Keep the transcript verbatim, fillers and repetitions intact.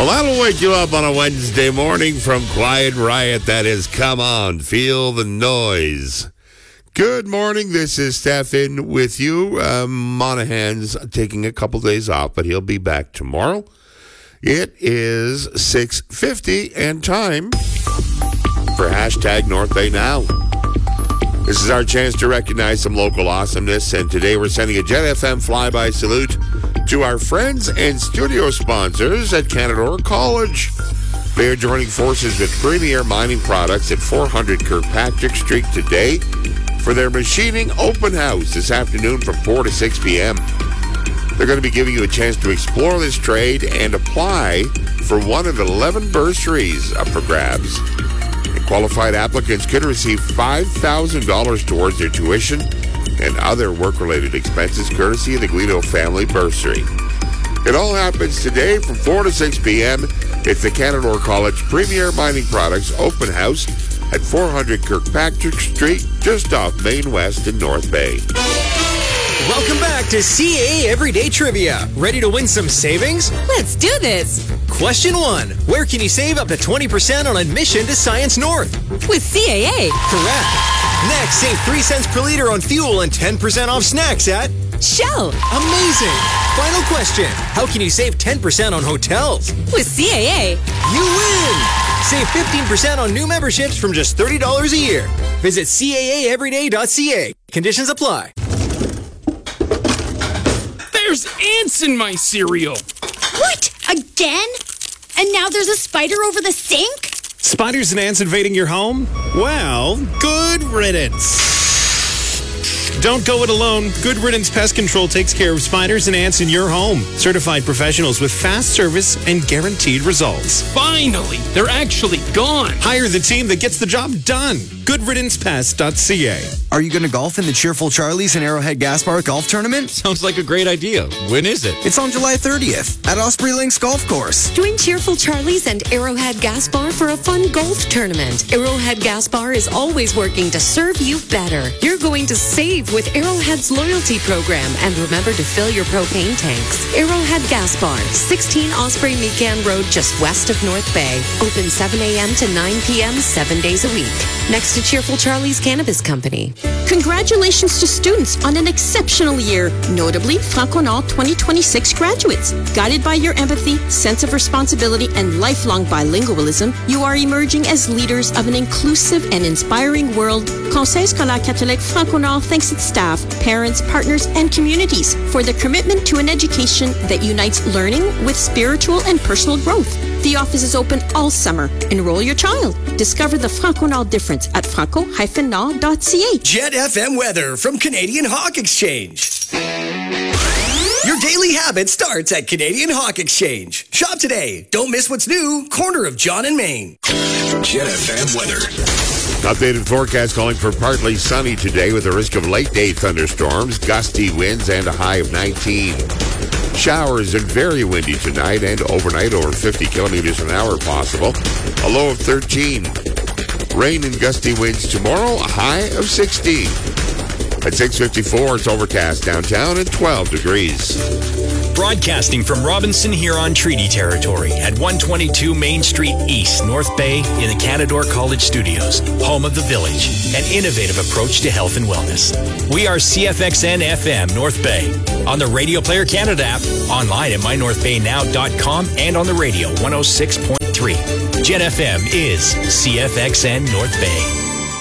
Well, that'll wake you up on a Wednesday morning from Quiet Riot. That is, come on, feel the noise. Good morning. This is Stefan with you. Uh, Monahan's taking a couple days off, but he'll be back tomorrow. It is six fifty and time for hashtag North Bay Now. This is our chance to recognize some local awesomeness, and today we're sending a Jet F M flyby salute to our friends and studio sponsors at Canadore College. They are joining forces with Premier Mining Products at four hundred Kirkpatrick Street today for their machining open house this afternoon from four to six p.m. They're going to be giving you a chance to explore this trade and apply for one of eleven bursaries up for grabs. And qualified applicants could receive five thousand dollars towards their tuition and other work-related expenses courtesy of the Guido Family Bursary. It all happens today from four to six p.m. It's the Canadore College Premier Mining Products Open House at four hundred Kirkpatrick Street, just off Main West in North Bay. Welcome back to C A A Everyday Trivia. Ready to win some savings? Let's do this. Question one. Where can you save up to twenty percent on admission to Science North? With C A A. Correct. Next, save three cents per liter on fuel and ten percent off snacks at Shell. Amazing. Final question. How can you save ten percent on hotels? With C A A. You win. Save fifteen percent on new memberships from just thirty dollars a year. Visit C A A everyday dot C A. Conditions apply. There's ants in my cereal. What? Again? And now there's a spider over the sink? Spiders and ants invading your home? Well, good riddance. Don't go it alone. Good Riddance Pest Control takes care of spiders and ants in your home. Certified professionals with fast service and guaranteed results. Finally, they're actually gone. Hire the team that gets the job done. good riddance pest dot C A. Are you going to golf in the Cheerful Charlies and Arrowhead Gaspar Golf Tournament? Sounds like a great idea. When is it? It's on July thirtieth at Osprey Links Golf Course. Join Cheerful Charlies and Arrowhead Gaspar for a fun golf tournament. Arrowhead Gaspar is always working to serve you better. You're going to save with Arrowhead's loyalty program, and remember to fill your propane tanks. Arrowhead Gaspar, sixteen Osprey Mecan Road, just west of North Bay. Open seven a.m. to nine p.m. seven days a week. Next to Cheerful Charlie's Cannabis Company. Congratulations to students on an exceptional year, notably Franco-Nord twenty twenty-six graduates. Guided by your empathy, sense of responsibility, and lifelong bilingualism, you are emerging as leaders of an inclusive and inspiring world. Conseil Scolaire Catholique Franco-Nord thanks its staff, parents, partners, and communities for their commitment to an education that unites learning with spiritual and personal growth. The office is open all summer. Enroll your child. Discover the Franco-Nord difference at franco dash nord dot c a. Jet F M weather from Canadian Hawk Exchange. Your daily habit starts at Canadian Hawk Exchange. Shop today. Don't miss what's new. Corner of John and Main. Jet F M weather. Updated forecast calling for partly sunny today with a risk of late-day thunderstorms, gusty winds, and a high of nineteen. Showers and very windy tonight and overnight, over fifty kilometers an hour possible. A low of thirteen. Rain and gusty winds tomorrow, a high of sixteen. At six fifty-four, it's overcast downtown and twelve degrees. Broadcasting from Robinson Huron Treaty Territory at one twenty-two Main Street East, North Bay, in the Canadore College Studios, home of the Village, an innovative approach to health and wellness. We are C F X N F M North Bay, on the Radio Player Canada app, online at my north bay now dot com, and on the radio one oh six point three. Jet F M is C F X N North Bay.